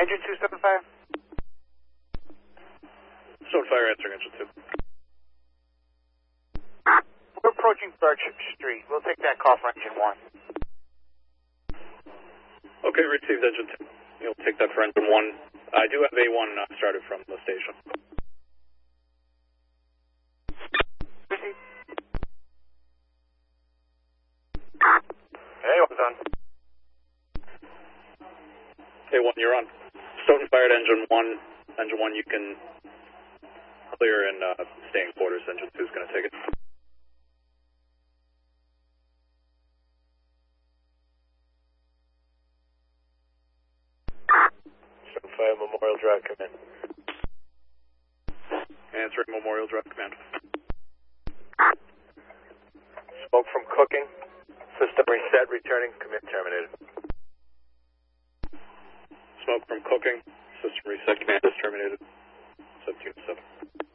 Engine 275? Stonefire answering engine 2. We're approaching Birch Street. We'll take that call for engine 1. Okay, received engine 2. You'll take that for engine 1. I do have A1 started from the station. Received. A1's on. A1, you're on. Stonefire engine 1. Engine 1, you can clear and stay in quarters. Engine 2 is going to take it. Stonefire Memorial Drive, come in. Answering Memorial Drive command. Smoke from cooking. System reset, returning, commit terminated. Smoke from cooking. System reset command is terminated. 17-7.